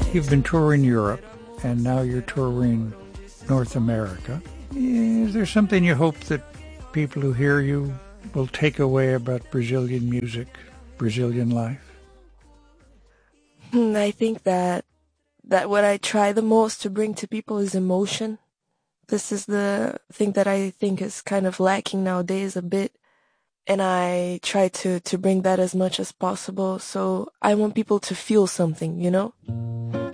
You've been touring Europe, and now you're touring North America. Is there something you hope that people who hear you will take away about Brazilian music, Brazilian life? I think that what I try the most to bring to people is emotion. This is the thing that I think is kind of lacking nowadays a bit. And I try to bring that as much as possible. So I want people to feel something, you know?